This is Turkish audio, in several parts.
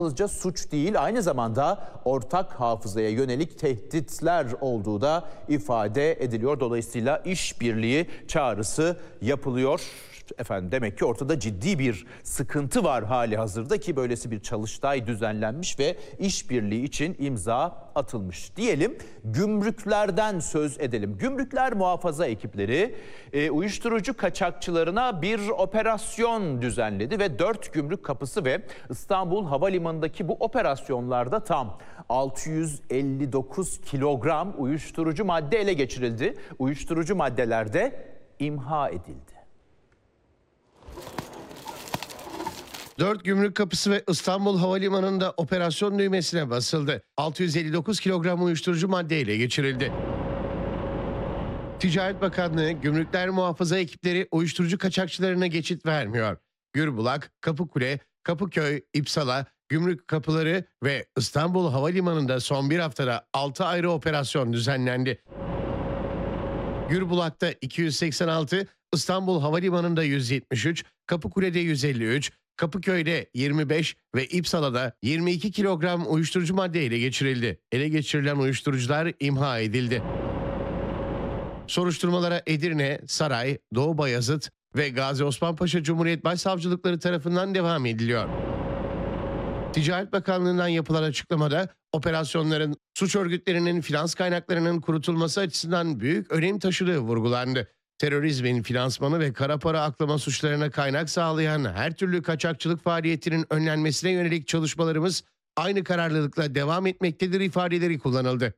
Yalnızca suç değil, aynı zamanda ortak hafızaya yönelik tehditler olduğu da ifade ediliyor. Dolayısıyla işbirliği çağrısı yapılıyor. Efendim, demek ki ortada ciddi bir sıkıntı var hali hazırda ki böylesi bir çalıştay düzenlenmiş ve işbirliği için imza atılmış. Diyelim gümrüklerden söz edelim. Gümrükler muhafaza ekipleri uyuşturucu kaçakçılarına bir operasyon düzenledi ve 4 gümrük kapısı ve İstanbul Havalimanı'ndaki bu operasyonlarda tam 659 kilogram uyuşturucu madde ele geçirildi. Uyuşturucu maddeler de imha edildi. 4 gümrük kapısı ve İstanbul Havalimanı'nda operasyon düğmesine basıldı. 659 kilogram uyuşturucu madde ele geçirildi. Ticaret Bakanlığı, gümrükler muhafaza ekipleri uyuşturucu kaçakçılarına geçit vermiyor. Gürbulak, Kapıkule, Kapıköy, İpsala, gümrük kapıları ve İstanbul Havalimanı'nda son bir haftada 6 ayrı operasyon düzenlendi. Gürbulak'ta 286, İstanbul Havalimanı'nda 173, Kapıkule'de 153, Kapıköy'de 25 ve İpsala'da 22 kilogram uyuşturucu madde ele geçirildi. Ele geçirilen uyuşturucular imha edildi. Soruşturmalara Edirne, Saray, Doğu Bayazıt ve Gazi Osman Paşa Cumhuriyet Başsavcılıkları tarafından devam ediliyor. Ticaret Bakanlığı'ndan yapılan açıklamada operasyonların suç örgütlerinin finans kaynaklarının kurutulması açısından büyük önem taşıdığı vurgulandı. Terörizmin finansmanı ve kara para aklama suçlarına kaynak sağlayan her türlü kaçakçılık faaliyetinin önlenmesine yönelik çalışmalarımız aynı kararlılıkla devam etmektedir ifadeleri kullanıldı.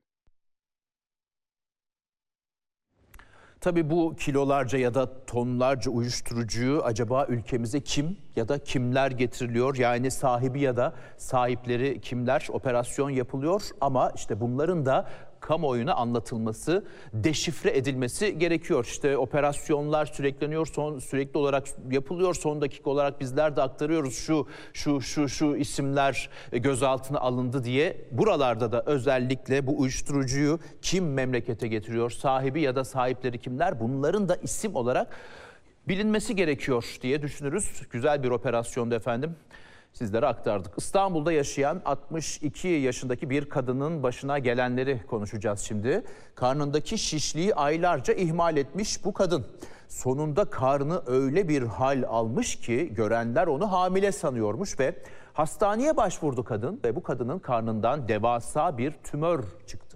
Tabii bu kilolarca ya da tonlarca uyuşturucuyu acaba ülkemize kim ya da kimler getiriliyor? Yani sahibi ya da sahipleri kimler? Operasyon yapılıyor ama işte bunların da kamuoyuna anlatılması, deşifre edilmesi gerekiyor. İşte operasyonlar sürekli olarak yapılıyor. Son dakika olarak bizler de aktarıyoruz. Şu isimler gözaltına alındı diye. Buralarda da özellikle bu uyuşturucuyu kim memlekete getiriyor? Sahibi ya da sahipleri kimler? Bunların da isim olarak bilinmesi gerekiyor diye düşünürüz. Güzel bir operasyondu efendim. Sizlere aktardık. İstanbul'da yaşayan 62 yaşındaki bir kadının başına gelenleri konuşacağız şimdi. Karnındaki şişliği aylarca ihmal etmiş bu kadın. Sonunda karnı öyle bir hal almış ki görenler onu hamile sanıyormuş ve hastaneye başvurdu kadın ve bu kadının karnından devasa bir tümör çıktı.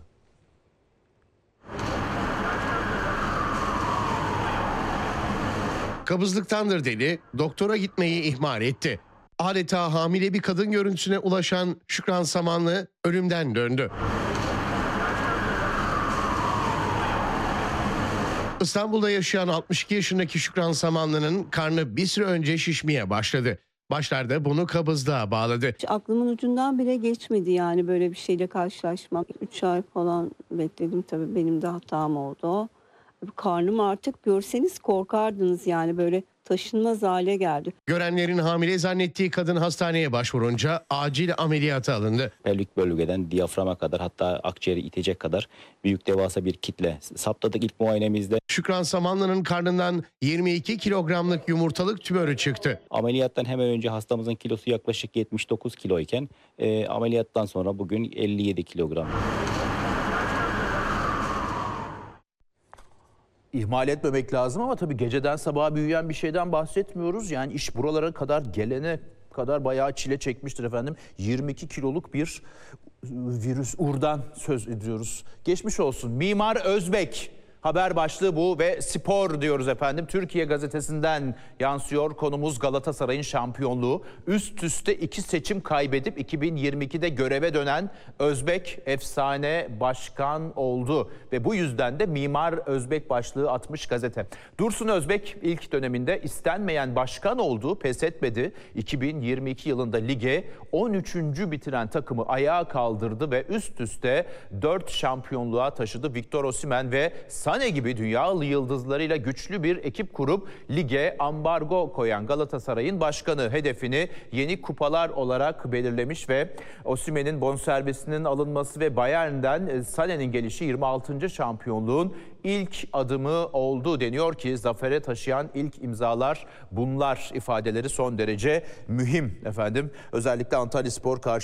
Kabızlıktandır dedi, doktora gitmeyi ihmal etti. Adeta hamile bir kadın görüntüsüne ulaşan Şükran Samanlı ölümden döndü. İstanbul'da yaşayan 62 yaşındaki Şükran Samanlı'nın karnı bir süre önce şişmeye başladı. Başlarda bunu kabızlığa bağladı. Hiç aklımın ucundan bile geçmedi yani böyle bir şeyle karşılaşmam. 3 ay falan bekledim, tabii benim de hatam oldu. Karnım artık görseniz korkardınız yani, böyle taşınmaz hale geldi. Görenlerin hamile zannettiği kadın hastaneye başvurunca acil ameliyata alındı. Pelvik bölgeden diyaframa kadar, hatta akciğeri itecek kadar büyük devasa bir kitle saptadık ilk muayenemizde. Şükran Samanlı'nın karnından 22 kilogramlık yumurtalık tümörü çıktı. Ameliyattan hemen önce hastamızın kilosu yaklaşık 79 kilo iken ameliyattan sonra bugün 57 kilogram. İhmal etmemek lazım ama tabii geceden sabaha büyüyen bir şeyden bahsetmiyoruz. Yani iş buralara kadar gelene kadar bayağı çile çekmiştir efendim. 22 kiloluk bir virüs, urdan söz ediyoruz. Geçmiş olsun. Mimar Özbek. Haber başlığı bu ve spor diyoruz efendim. Türkiye Gazetesi'nden yansıyor. Konumuz Galatasaray'ın şampiyonluğu. Üst üste 2 seçim kaybedip 2022'de göreve dönen Özbek efsane başkan oldu. Ve bu yüzden de Mimar Özbek başlığı atmış gazete. Dursun Özbek ilk döneminde istenmeyen başkan oldu, pes etmedi. 2022 yılında lige 13. bitiren takımı ayağa kaldırdı ve üst üste 4 şampiyonluğa taşıdı. Victor Osimhen ve Sane gibi dünya yıldızlarıyla güçlü bir ekip kurup lige ambargo koyan Galatasaray'ın başkanı hedefini yeni kupalar olarak belirlemiş ve Osimhen'in bonservisinin alınması ve Bayern'den Sané'nin gelişi 26. şampiyonluğun ilk adımı oldu deniyor ki zafere taşıyan ilk imzalar bunlar ifadeleri son derece mühim efendim. Özellikle Antalyaspor karşı